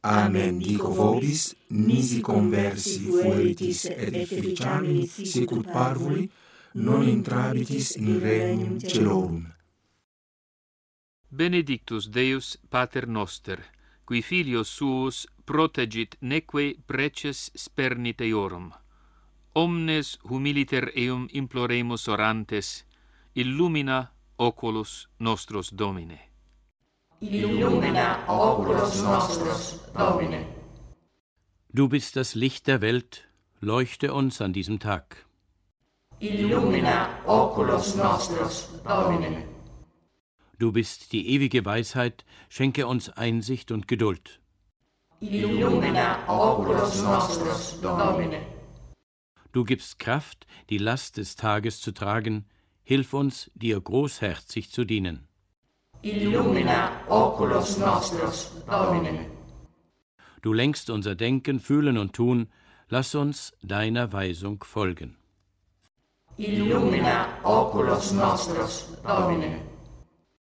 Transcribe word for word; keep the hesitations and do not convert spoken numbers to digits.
Amen. Dico vobis, nisi conversi fueritis et efficiamini sicut parvuli, non intrabitis in regnum celorum. Benedictus Deus Pater noster, qui filios suos protegit neque preces spernit eorum. Omnes humiliter eum imploremus orantes, illumina oculos nostros Domine. Illumina oculos nostros, Domine. Du bist das Licht der Welt, leuchte uns an diesem Tag. Illumina oculos nostros, Domine. Du bist die ewige Weisheit, schenke uns Einsicht und Geduld. Illumina oculos nostros, Domine. Du gibst Kraft, die Last des Tages zu tragen, hilf uns, dir großherzig zu dienen. Illumina oculos nostros, Domine. Du lenkst unser Denken, Fühlen und Tun, lass uns deiner Weisung folgen. Illumina oculos nostros, Domine.